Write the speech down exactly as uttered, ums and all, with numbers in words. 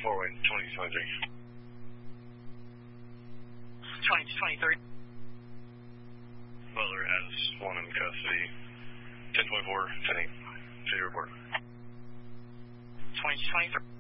four way, twenty twenty-three. twenty twenty-three. Butler has one in custody. ten twenty-four, ten eight. City report. twenty twenty-three.